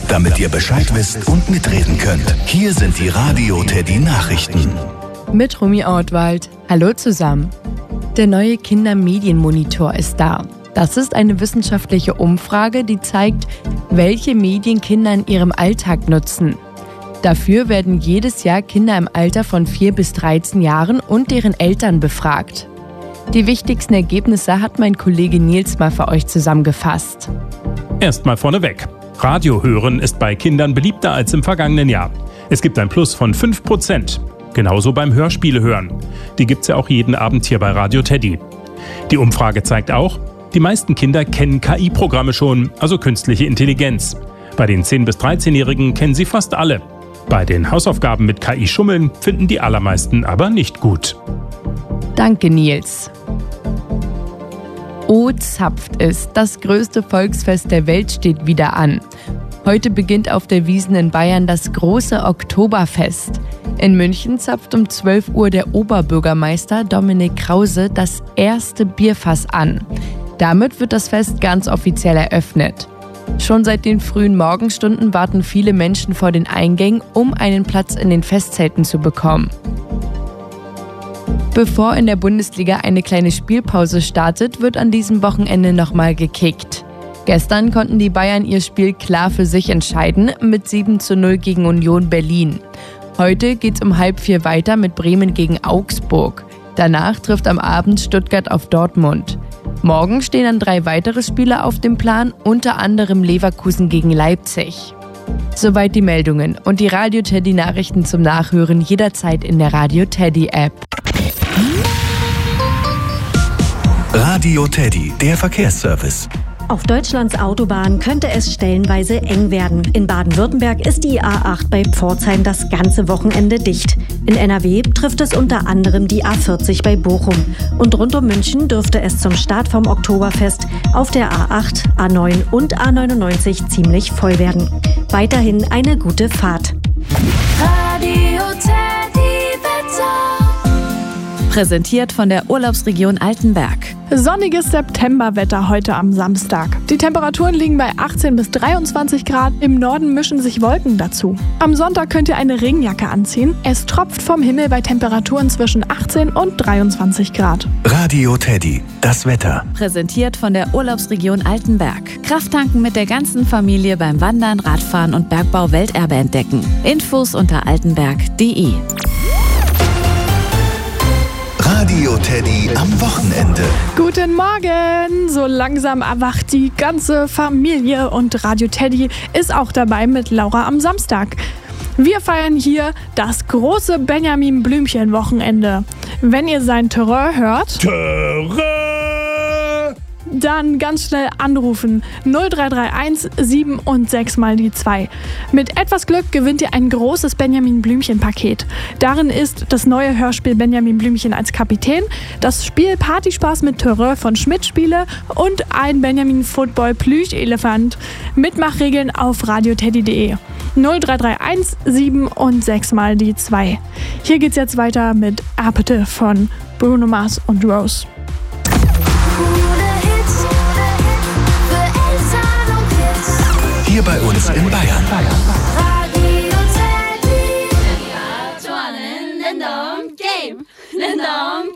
damit ihr Bescheid wisst und mitreden könnt. Hier sind die Radio Teddy Nachrichten. Mit Rumi Ortwald. Hallo zusammen. Der neue Kindermedienmonitor ist da. Das ist eine wissenschaftliche Umfrage, die zeigt, welche Medien Kinder in ihrem Alltag nutzen. Dafür werden jedes Jahr Kinder im Alter von 4 bis 13 Jahren und deren Eltern befragt. Die wichtigsten Ergebnisse hat mein Kollege Nils mal für euch zusammengefasst. Erstmal vorneweg. Radio hören ist bei Kindern beliebter als im vergangenen Jahr. Es gibt ein Plus von 5%. Genauso beim Hörspiele hören. Die gibt's ja auch jeden Abend hier bei Radio Teddy. Die Umfrage zeigt auch, die meisten Kinder kennen KI-Programme schon, also künstliche Intelligenz. Bei den 10- bis 13-Jährigen kennen sie fast alle. Bei den Hausaufgaben mit KI-Schummeln finden die allermeisten aber nicht gut. Danke, Nils. O-Zapft ist, das größte Volksfest der Welt steht wieder an. Heute beginnt auf der Wiesn in Bayern das große Oktoberfest. In München zapft um 12 Uhr der Oberbürgermeister Dominik Krause das erste Bierfass an. Damit wird das Fest ganz offiziell eröffnet. Schon seit den frühen Morgenstunden warten viele Menschen vor den Eingängen, um einen Platz in den Festzelten zu bekommen. Bevor in der Bundesliga eine kleine Spielpause startet, wird an diesem Wochenende nochmal gekickt. Gestern konnten die Bayern ihr Spiel klar für sich entscheiden mit 7:0 gegen Union Berlin. Heute geht's um 3:30 weiter mit Bremen gegen Augsburg. Danach trifft am Abend Stuttgart auf Dortmund. Morgen stehen dann 3 weitere Spiele auf dem Plan, unter anderem Leverkusen gegen Leipzig. Soweit die Meldungen und die Radio Teddy Nachrichten zum Nachhören jederzeit in der Radio Teddy App. Radio Teddy, der Verkehrsservice. Auf Deutschlands Autobahnen könnte es stellenweise eng werden. In Baden-Württemberg ist die A8 bei Pforzheim das ganze Wochenende dicht. In NRW trifft es unter anderem die A40 bei Bochum. Und rund um München dürfte es zum Start vom Oktoberfest auf der A8, A9 und A99 ziemlich voll werden. Weiterhin eine gute Fahrt. Radio Teddy Wetter. Präsentiert von der Urlaubsregion Altenberg. Sonniges Septemberwetter heute am Samstag. Die Temperaturen liegen bei 18 bis 23 Grad. Im Norden mischen sich Wolken dazu. Am Sonntag könnt ihr eine Regenjacke anziehen. Es tropft vom Himmel bei Temperaturen zwischen 18 und 23 Grad. Radio Teddy, das Wetter. Präsentiert von der Urlaubsregion Altenberg. Krafttanken mit der ganzen Familie beim Wandern, Radfahren und Bergbau Welterbe entdecken. Infos unter altenberg.de. Radio Teddy am Wochenende. Guten Morgen! So langsam erwacht die ganze Familie und Radio Teddy ist auch dabei mit Laura am Samstag. Wir feiern hier das große Benjamin Blümchen-Wochenende. Wenn ihr sein Terrain hört, dann ganz schnell anrufen 0331 7 und 6 mal die 2. Mit etwas Glück gewinnt ihr ein großes Benjamin Blümchen-Paket. Darin ist das neue Hörspiel Benjamin Blümchen als Kapitän, das Spiel Partyspaß mit Terrain von Schmidt Spiele und ein Benjamin Football Plüschelefant. Mitmachregeln auf radioteddy.de. 0331 7 und 6 mal die 2. Hier geht's jetzt weiter mit Apete von Bruno Mars und Rose. Hier bei uns in Bayern. Radio Teddy. Die aktuellen Länder und Game. Länder und